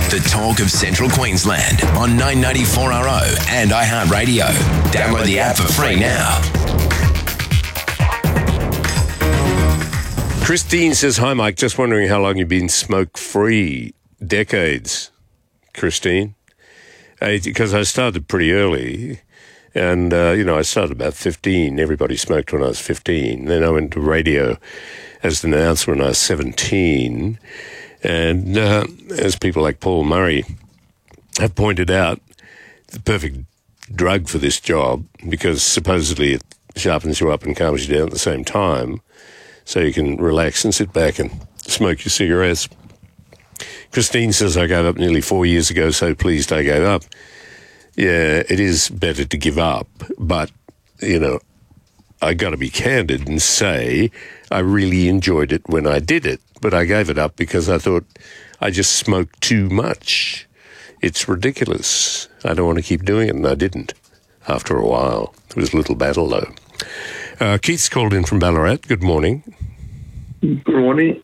The talk of Central Queensland on 994RO and iHeartRadio. Download the app for free now. Christine says, hi, Mike. Just wondering how long you've been smoke-free. Decades, Christine. Because I started pretty early. And, I started about 15. Everybody smoked when I was 15. Then I went to radio as an announcer when I was 17. And as people like Paul Murray have pointed out, the perfect drug for this job, because supposedly it sharpens you up and calms you down at the same time, so you can relax and sit back and smoke your cigarettes. Christine says, I gave up nearly 4 years ago, so pleased I gave up. Yeah, it is better to give up, but, I got to be candid and say I really enjoyed it when I did it, but I gave it up because I thought I just smoked too much. It's ridiculous. I don't want to keep doing it, and I didn't after a while. It was a little battle, though. Keith's called in from Ballarat. Good morning. Good morning.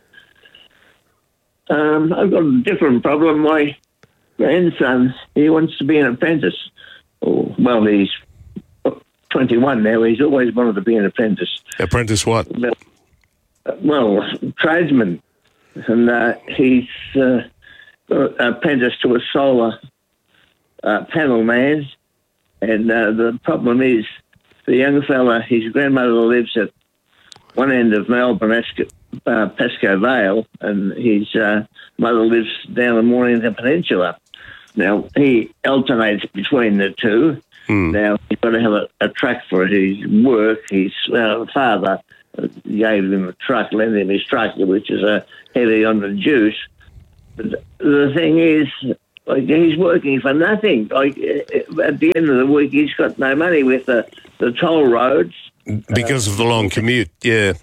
I've got a different problem. My grandson, he wants to be an apprentice. Well, he's 21 now. He's always wanted to be an apprentice. Apprentice what? Well, tradesman. And he's apprenticed to a solar panel man. And the problem is, the young fella, his grandmother lives at one end of Melbourne, Pascoe Vale, and his mother lives down the Mornington Peninsula. Now, he alternates between the two. Now, he's got to have a truck for his work. His father gave him a truck, lent him his truck, which is heavy on the juice. But the thing is, he's working for nothing. At the end of the week, he's got no money with the toll roads. Because of the long commute, yeah.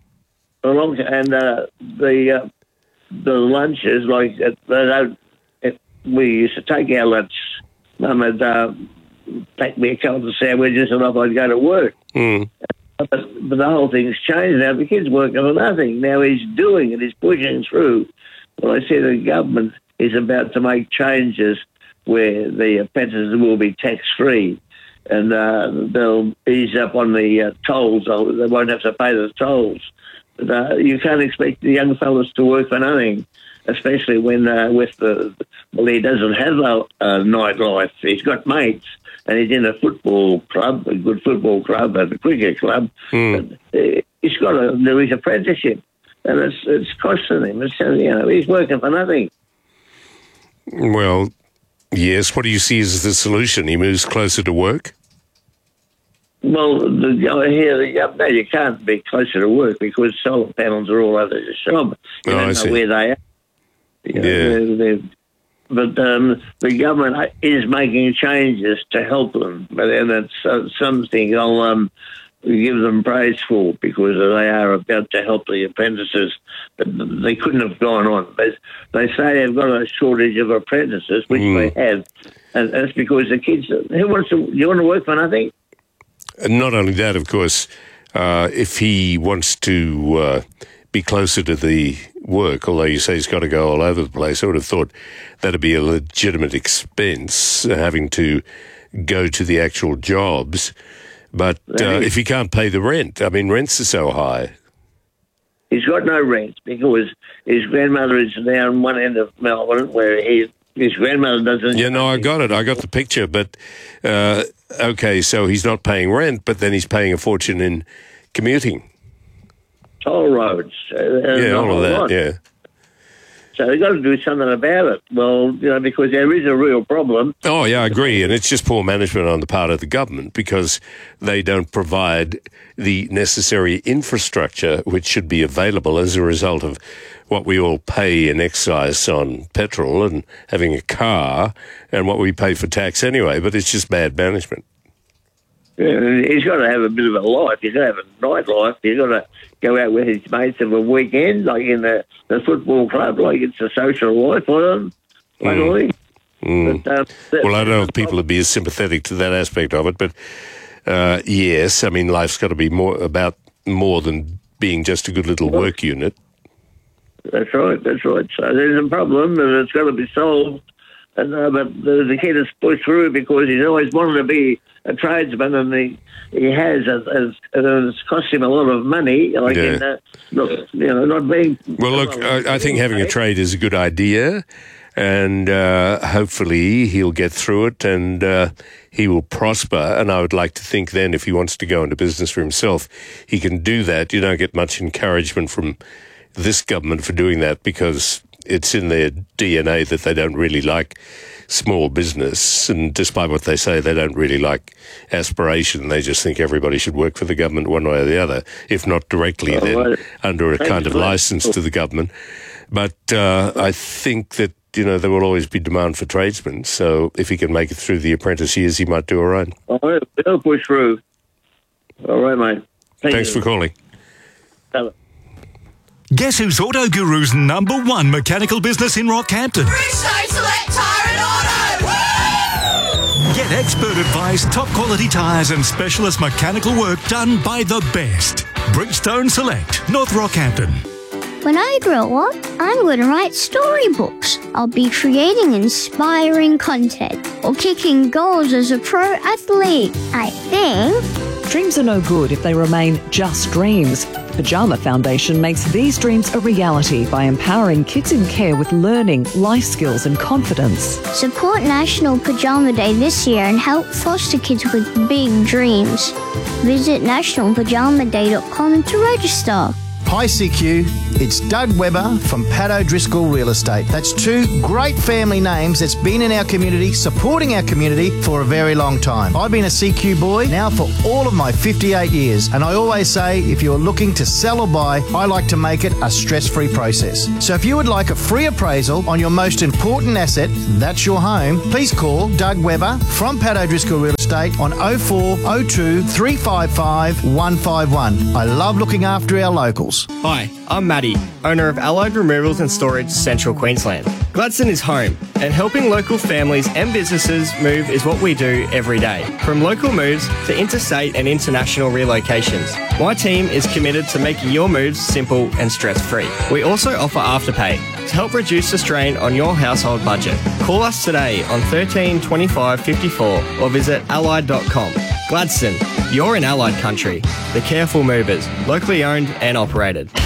The lunches, we used to take our lunch. Mum had packed me a couple of sandwiches and off I'd go to work. But the whole thing's changed now. The kid's working for nothing. Now he's doing it. He's pushing through. Well, I see the government is about to make changes where the apprentices will be tax-free. And they'll ease up on the tolls. They won't have to pay the tolls. But you can't expect the young fellas to work for nothing, especially when he doesn't have a nightlife. He's got mates, and he's in a football club, a good football club, and a cricket club. But he's got to do his apprenticeship, and it's costing him. He's working for nothing. Well, yes. What do you see as the solution? He moves closer to work? Well, no, you can't be closer to work because solar panels are all over the shop. You don't know where they are. But the government is making changes to help them. But then it's something I'll give them praise for because they are about to help the apprentices. But they couldn't have gone on. They say they've got a shortage of apprentices, which they have. And that's because the kids, you want to work for nothing? And not only that, of course, if he wants to be closer to the work, although you say he's got to go all over the place, I would have thought that'd be a legitimate expense, having to go to the actual jobs. But if he can't pay the rent, rents are so high. He's got no rent because his grandmother is down one end of Melbourne where his grandmother doesn't... Yeah, no, I got it. I got the picture. But, okay, so he's not paying rent, but then he's paying a fortune in commuting. Toll roads. All of that, yeah. So they've got to do something about it. Well, because there is a real problem. Oh, yeah, I agree. And it's just poor management on the part of the government because they don't provide the necessary infrastructure which should be available as a result of what we all pay in excise on petrol and having a car and what we pay for tax anyway. But it's just bad management. Yeah, he's got to have a bit of a life. He's got to have a nightlife. He's got to go out with his mates of a weekend, like in the football club, like it's a social life for them. But, well, I don't know if people would be as sympathetic to that aspect of it, but yes, life's got to be more than being just a good little work unit. That's right. So there's a problem, and it's got to be solved. And, but the kid has pushed through because he's always wanted to be a tradesman, and he has, and it's cost him a lot of money. Like not being. Well, look, I think having a trade is a good idea, and hopefully he'll get through it, and he will prosper. And I would like to think then, if he wants to go into business for himself, he can do that. You don't get much encouragement from this government for doing that, because it's in their DNA that they don't really like small business, and despite what they say, they don't really like aspiration. They just think everybody should work for the government one way or the other, if not directly, then under a kind of license to the government. But I think that, there will always be demand for tradesmen, so if he can make it through the apprentice years, he might do all right. All right, we'll push through. All right, mate. Thanks for calling. Guess who's Auto Guru's #1 mechanical business in Rockhampton? Bridgestone Select Tyre and Auto! Woo! Get expert advice, top quality tyres and specialist mechanical work done by the best. Bridgestone Select, North Rockhampton. When I grow up, I'm going to write storybooks. I'll be creating inspiring content or kicking goals as a pro athlete, I think. Dreams are no good if they remain just dreams. Pyjama Foundation makes these dreams a reality by empowering kids in care with learning, life skills and confidence. Support National Pyjama Day this year and help foster kids with big dreams. Visit nationalpajamaday.com to register. Hi CQ, it's Doug Webber from Pat O'Driscoll Real Estate. That's two great family names that's been in our community, supporting our community for a very long time. I've been a CQ boy now for all of my 58 years, and I always say if you're looking to sell or buy, I like to make it a stress-free process. So if you would like a free appraisal on your most important asset, that's your home, please call Doug Webber from Pat O'Driscoll Real Estate on 0402 355 151. I love looking after our locals. Hi, I'm Matty, owner of Allied Removals and Storage, Central Queensland. Gladstone is home, and helping local families and businesses move is what we do every day. From local moves to interstate and international relocations, my team is committed to making your moves simple and stress-free. We also offer Afterpay to help reduce the strain on your household budget. Call us today on 13 25 54 or visit allied.com. Gladstone, you're in Allied country. The Careful Movers, locally owned and operated.